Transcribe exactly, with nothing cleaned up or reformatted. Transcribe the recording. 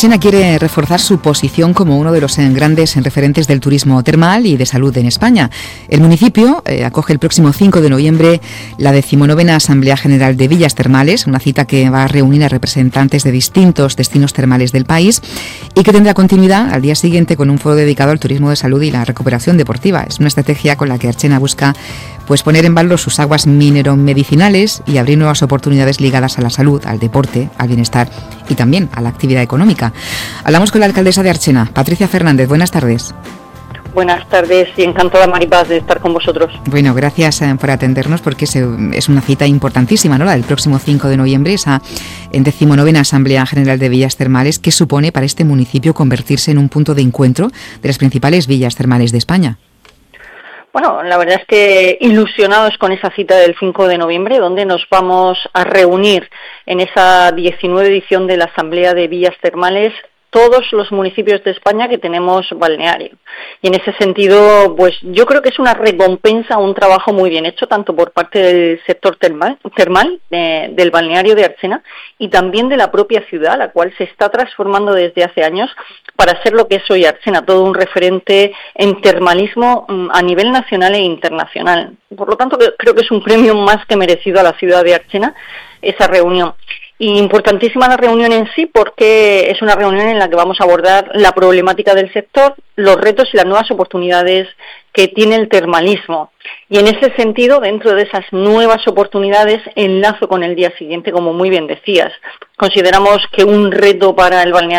Archena quiere reforzar su posición como uno de los grandes referentes del turismo termal y de salud en España. El municipio eh, acoge el próximo cinco de noviembre la decimonovena Asamblea General de Villas Termales, una cita que va a reunir a representantes de distintos destinos termales del país y que tendrá continuidad al día siguiente con un foro dedicado al turismo de salud y la recuperación deportiva. Es una estrategia con la que Archena busca pues poner en valor sus aguas minero-medicinales y abrir nuevas oportunidades ligadas a la salud, al deporte, al bienestar y también a la actividad económica. Hablamos con la alcaldesa de Archena, Patricia Fernández. Buenas tardes. Buenas tardes y encantada, Maripaz, de estar con vosotros. Bueno, gracias eh, por atendernos porque es, es una cita importantísima, ¿no? La del próximo cinco de noviembre, esa decimonovena Asamblea General de Villas Termales, que supone para este municipio convertirse en un punto de encuentro de las principales villas termales de España. Bueno, la verdad es que ilusionados con esa cita del cinco de noviembre, donde nos vamos a reunir en esa diecinueva edición de la Asamblea de Villas Termales todos los municipios de España que tenemos balneario. Y en ese sentido, pues yo creo que es una recompensa a un trabajo muy bien hecho, tanto por parte del sector termal, termal eh, del balneario de Archena, y también de la propia ciudad, la cual se está transformando desde hace años para ser lo que es hoy Archena, todo un referente en termalismo a nivel nacional e internacional. Por lo tanto, creo que es un premio más que merecido a la ciudad de Archena esa reunión. Y importantísima la reunión en sí porque es una reunión en la que vamos a abordar la problemática del sector, los retos y las nuevas oportunidades que tiene el termalismo. Y en ese sentido, dentro de esas nuevas oportunidades, enlazo con el día siguiente, como muy bien decías. Consideramos que un reto para el balneario